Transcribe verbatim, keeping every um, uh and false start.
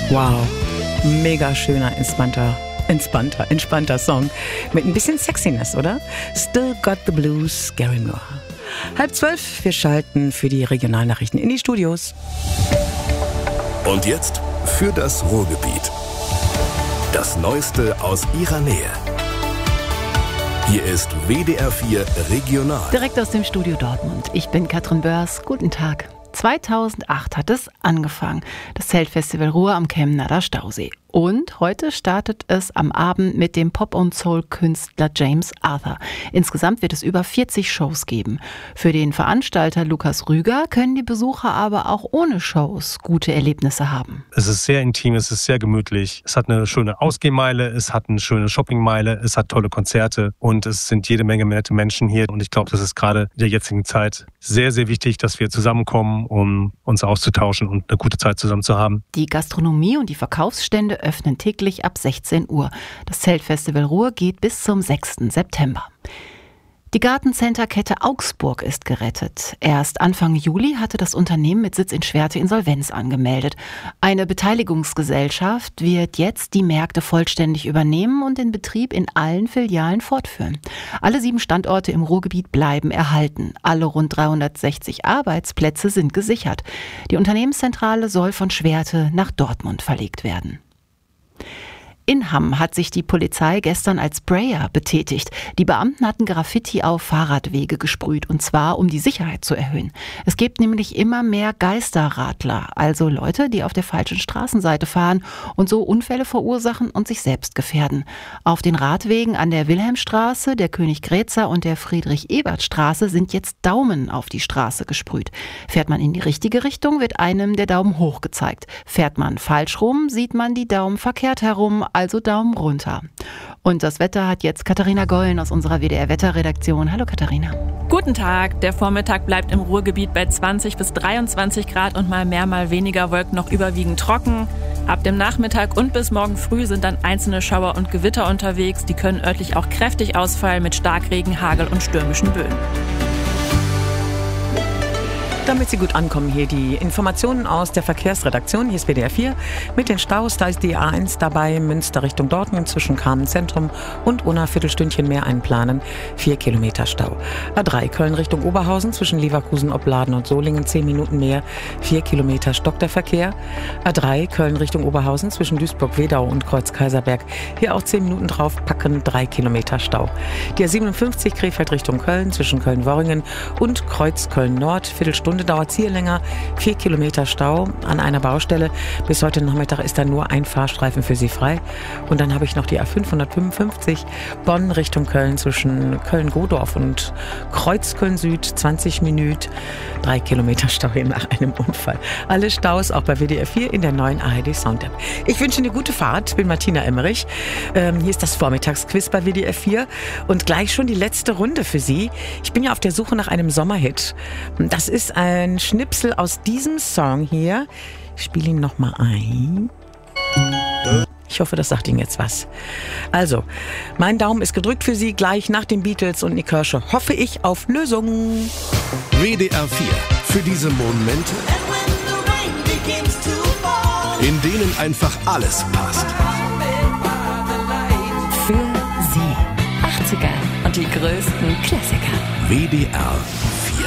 Wow, mega schöner, entspannter, entspannter, entspannter Song mit ein bisschen Sexiness, oder? Still Got the Blues, Gary Moore. Halb zwölf, wir schalten für die Regionalnachrichten in die Studios. Und jetzt für das Ruhrgebiet. Das Neueste aus ihrer Nähe. Hier ist W D R vier Regional. Direkt aus dem Studio Dortmund. Ich bin Katrin Börs. Guten Tag. zweitausendacht hat es angefangen. Das Zeltfestival Ruhr am Chemnader Stausee. Und heute startet es am Abend mit dem Pop- und Soul-Künstler James Arthur. Insgesamt wird es über vierzig Shows geben. Für den Veranstalter Lukas Rüger können die Besucher aber auch ohne Shows gute Erlebnisse haben. Es ist sehr intim, es ist sehr gemütlich. Es hat eine schöne Ausgehmeile, es hat eine schöne Shoppingmeile, es hat tolle Konzerte und es sind jede Menge nette Menschen hier. Und ich glaube, das ist gerade in der jetzigen Zeit sehr, sehr wichtig, dass wir zusammenkommen, um uns auszutauschen und eine gute Zeit zusammen zu haben. Die Gastronomie und die Verkaufsstände öffnen täglich ab sechzehn Uhr. Das Zeltfestival Ruhr geht bis zum sechsten September. Die Gartencenter-Kette Augsburg ist gerettet. Erst Anfang Juli hatte das Unternehmen mit Sitz in Schwerte Insolvenz angemeldet. Eine Beteiligungsgesellschaft wird jetzt die Märkte vollständig übernehmen und den Betrieb in allen Filialen fortführen. Alle sieben Standorte im Ruhrgebiet bleiben erhalten. Alle rund dreihundertsechzig Arbeitsplätze sind gesichert. Die Unternehmenszentrale soll von Schwerte nach Dortmund verlegt werden. In Hamm hat sich die Polizei gestern als Sprayer betätigt. Die Beamten hatten Graffiti auf Fahrradwege gesprüht, und zwar um die Sicherheit zu erhöhen. Es gibt nämlich immer mehr Geisterradler, also Leute, die auf der falschen Straßenseite fahren und so Unfälle verursachen und sich selbst gefährden. Auf den Radwegen an der Wilhelmstraße, der Königgrätzer und der Friedrich-Ebert-Straße sind jetzt Daumen auf die Straße gesprüht. Fährt man in die richtige Richtung, wird einem der Daumen hoch gezeigt. Fährt man falsch rum, sieht man die Daumen verkehrt herum, also Daumen runter. Und das Wetter hat jetzt Katharina Gollen aus unserer W D R-Wetterredaktion. Hallo Katharina. Guten Tag. Der Vormittag bleibt im Ruhrgebiet bei zwanzig bis dreiundzwanzig Grad und mal mehr, mal weniger Wolken, noch überwiegend trocken. Ab dem Nachmittag und bis morgen früh sind dann einzelne Schauer und Gewitter unterwegs. Die können örtlich auch kräftig ausfallen mit Starkregen, Hagel und stürmischen Böen. Damit Sie gut ankommen, hier die Informationen aus der Verkehrsredaktion. Hier ist W D R vier mit den Staus. Da ist die A eins dabei, Münster Richtung Dortmund zwischen Kamen Zentrum und Unna Viertelstündchen mehr einplanen. Vier Kilometer Stau. A drei Köln Richtung Oberhausen zwischen Leverkusen, Opladen und Solingen. Zehn Minuten mehr. Vier Kilometer stockt der Verkehr. A drei Köln Richtung Oberhausen zwischen Duisburg-Wedau und Kreuz-Kaiserberg. Hier auch zehn Minuten drauf packen. Drei Kilometer Stau. Die A siebenundfünfzig Krefeld Richtung Köln zwischen Köln-Worringen und Kreuz-Köln-Nord. Viertelstunde dauert es hier länger, vier Kilometer Stau an einer Baustelle. Bis heute Nachmittag ist da nur ein Fahrstreifen für Sie frei. Und dann habe ich noch die A fünfhundertfünfundfünfzig Bonn Richtung Köln zwischen Köln-Godorf und Kreuz-Köln-Süd, zwanzig Minuten, drei Kilometer Stau hier nach einem Unfall. Alle Staus auch bei W D R vier in der neuen A R D Sound App. Ich wünsche eine gute Fahrt, ich bin Martina Emmerich. Ähm, hier ist das Vormittagsquiz bei W D R vier und gleich schon die letzte Runde für Sie. Ich bin ja auf der Suche nach einem Sommerhit. Das ist ein Ein Schnipsel aus diesem Song hier. Ich spiele ihn nochmal ein. Ich hoffe, das sagt Ihnen jetzt was. Also, mein Daumen ist gedrückt für Sie gleich nach den Beatles und Nick Kershaw. Hoffe ich auf Lösungen. W D R vier. Für diese Momente, in denen einfach alles passt. Für Sie. achtziger und die größten Klassiker. W D R